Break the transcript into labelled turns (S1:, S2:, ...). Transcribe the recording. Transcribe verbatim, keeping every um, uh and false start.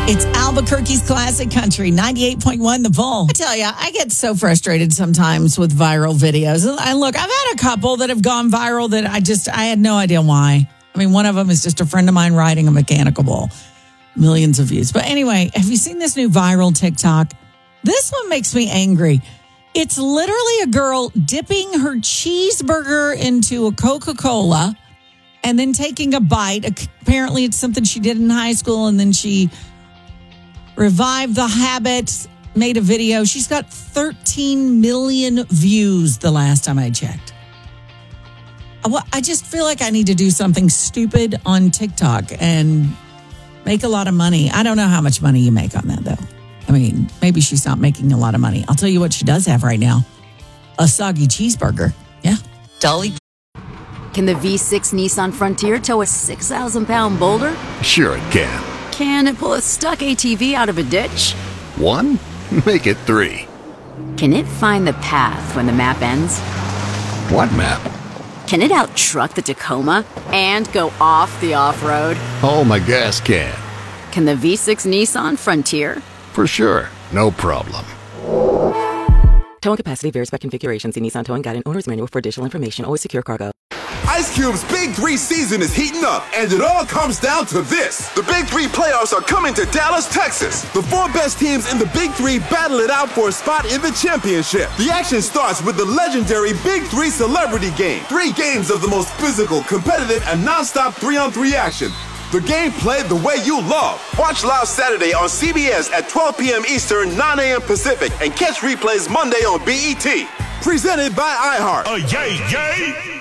S1: It's Albuquerque's Classic Country, ninety-eight point one The Bull. I tell you, I get so frustrated sometimes with viral videos. And look, I've had a couple that have gone viral that I just, I had no idea why. I mean, one of them is just a friend of mine riding a mechanical bull. Millions of views. But anyway, have you seen this new viral TikTok? This one makes me angry. It's literally a girl dipping her cheeseburger into a Coca-Cola and then taking a bite. Apparently, it's something she did in high school, and then she revived the habit, made a video. She's got thirteen million views the last time I checked. I just feel like I need to do something stupid on TikTok and make a lot of money. I don't know how much money you make on that, though. I mean, maybe she's not making a lot of money. I'll tell you what she does have right now. A soggy cheeseburger. Yeah. Dolly.
S2: Can the V six Nissan Frontier tow a six thousand pound boulder?
S3: Sure it can.
S2: Can it pull a stuck A T V out of a ditch?
S3: One? Make it three.
S2: Can it find the path when the map ends?
S3: What map?
S2: Can it out-truck the Tacoma and go off the off-road?
S3: Oh, my gas can.
S2: Can the V six Nissan Frontier?
S3: For sure. No problem.
S4: Towing capacity varies by configuration. See Nissan Towing Guide and Owner's Manual for additional information. Always secure cargo.
S5: Ice Cube's Big Three season is heating up, and it all comes down to this. The Big Three playoffs are coming to Dallas, Texas. The four best teams in the Big Three battle it out for a spot in the championship. The action starts with the legendary Big Three Celebrity Game. Three games of the most physical, competitive, and non-stop three-on-three action. The game played the way you love. Watch live Saturday on C B S at twelve p.m. Eastern, nine a.m. Pacific, and catch replays Monday on B E T. Presented by iHeart.
S6: Uh, yay, yay!